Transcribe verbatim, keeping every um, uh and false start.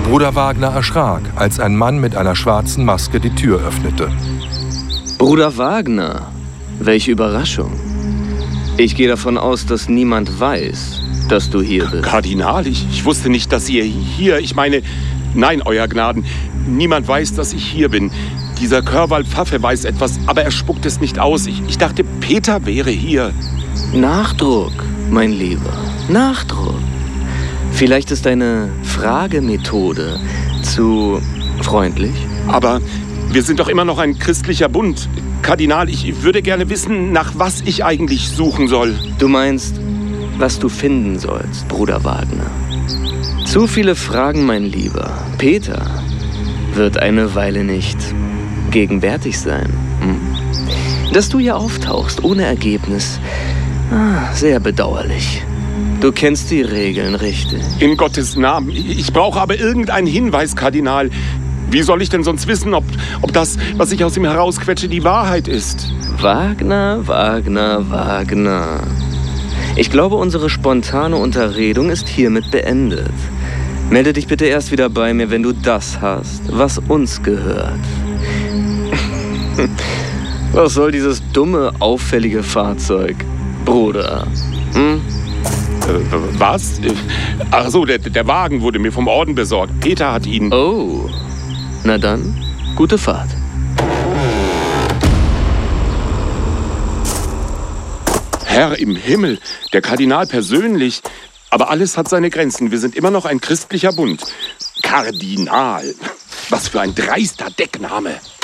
Bruder Wagner erschrak, als ein Mann mit einer schwarzen Maske die Tür öffnete. Bruder Wagner, welche Überraschung. Ich gehe davon aus, dass niemand weiß, dass du hier bist. Kardinal, ich, ich wusste nicht, dass ihr hier... Ich meine, nein, Euer Gnaden, niemand weiß, dass ich hier bin. Dieser Körwal Pfaffe weiß etwas, aber er spuckt es nicht aus. Ich, ich dachte, Peter wäre hier. Nachdruck, mein Lieber, Nachdruck. Vielleicht ist deine Fragemethode zu freundlich? Aber wir sind doch immer noch ein christlicher Bund. Kardinal, ich würde gerne wissen, nach was ich eigentlich suchen soll. Du meinst, was du finden sollst, Bruder Wagner. Zu viele Fragen, mein Lieber. Peter wird eine Weile nicht gegenwärtig sein. Hm? Dass du hier auftauchst ohne Ergebnis, ah, sehr bedauerlich. Du kennst die Regeln, richtig? In Gottes Namen. Ich brauche aber irgendeinen Hinweis, Kardinal. Wie soll ich denn sonst wissen, ob, ob das, was ich aus ihm herausquetsche, die Wahrheit ist? Wagner, Wagner, Wagner. Ich glaube, unsere spontane Unterredung ist hiermit beendet. Melde dich bitte erst wieder bei mir, wenn du das hast, was uns gehört. Was soll dieses dumme, auffällige Fahrzeug, Bruder? Hm? Was? Ach so, der, der Wagen wurde mir vom Orden besorgt. Peter hat ihn... Oh, na dann, gute Fahrt. Herr im Himmel, der Kardinal persönlich. Aber alles hat seine Grenzen. Wir sind immer noch ein christlicher Bund. Kardinal. Was für ein dreister Deckname.